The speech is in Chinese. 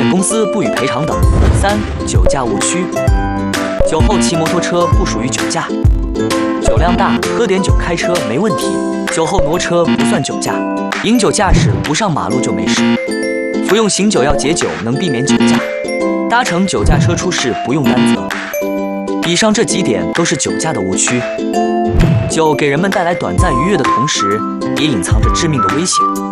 本公司不予赔偿等。3、酒驾误区。酒后骑摩托车不属于酒驾，酒量大，喝点酒开车没问题。酒后挪车不算酒驾，饮酒驾驶不上马路就没事。服用醒酒药解酒能避免酒驾，搭乘酒驾车出事不用担责。以上这几点都是酒驾的误区。酒给人们带来短暂愉悦的同时，也隐藏着致命的危险。